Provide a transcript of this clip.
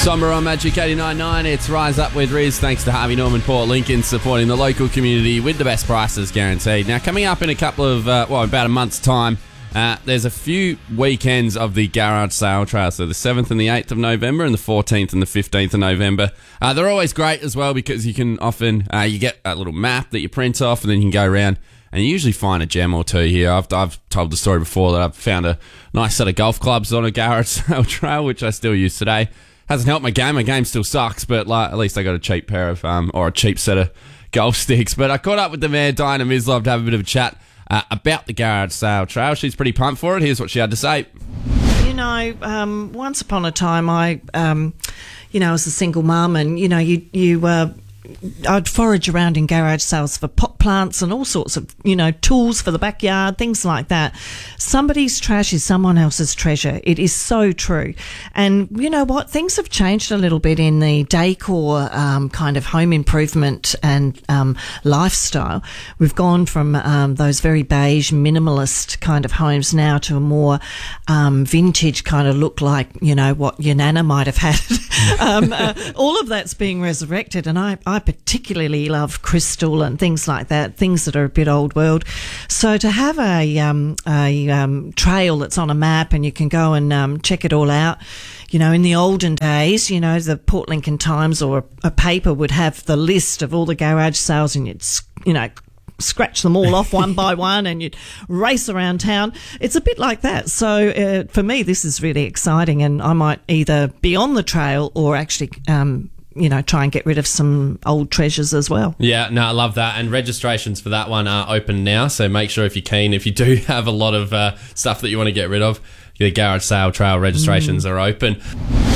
Somber on Magic 89.9. It's Rise Up with Riz. Thanks to Harvey Norman Port Lincoln supporting the local community with the best prices guaranteed. Now, coming up in a couple of, about a month's time, there's a few weekends of the Garage Sale Trail. So the 7th and the 8th of November and the 14th and the 15th of November. They're always great as well because you can often, you get a little map that you print off and then you can go around and you usually find a gem or two here. I've told the story before that I've found a nice set of golf clubs on a Garage Sale Trail, which I still use today. Hasn't helped my game. My game still sucks, but at least I got a cheap pair of, or a cheap set of golf sticks. But I caught up with the mayor, Diana Mislov, to have a bit of a chat about the Garage Sale Trail. She's pretty pumped for it. Here's what she had to say. You know, once upon a time, I was a single mum, and I'd forage around in garage sales for pot plants and all sorts of, tools for the backyard, things like that. Somebody's trash is someone else's treasure. It is so true. And you know what? Things have changed a little bit in the decor kind of home improvement and lifestyle. We've gone from those very beige, minimalist kind of homes now to a more vintage kind of look like, what your nana might have had. All of that's being resurrected, and I particularly love crystal and things like that, things that are a bit old world. So to have a trail that's on a map and you can go and check it all out. In the olden days, the Port Lincoln Times or a paper would have the list of all the garage sales, and you'd, scratch them all off one by one and you'd race around town. It's a bit like that. So for me, this is really exciting, and I might either be on the trail or actually try and get rid of some old treasures as well. Yeah, no, I love that. And registrations for that one are open now, so make sure if you're keen, if you do have a lot of stuff that you want to get rid of, the Garage Sale Trail registrations are open.